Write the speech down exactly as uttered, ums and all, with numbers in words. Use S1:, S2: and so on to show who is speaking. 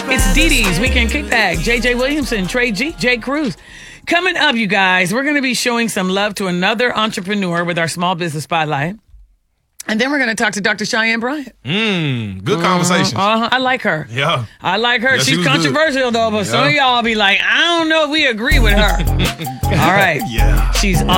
S1: It's Dee Dee's Weekend Kickback. J J Williamson, Trey G, Jay Cruz. Coming up, you guys, we're going to be showing some love to another entrepreneur with our small business spotlight. And then we're going to talk to Doctor Cheyenne Bryant.
S2: Mmm, good conversation.
S1: Uh-huh. I like her.
S2: Yeah.
S1: I like her.
S2: Yeah, she
S1: She's
S2: was
S1: controversial,
S2: good.
S1: though, but
S2: Yeah.
S1: some of y'all be like, I don't know if we agree with her. All right.
S2: Yeah.
S1: She's on.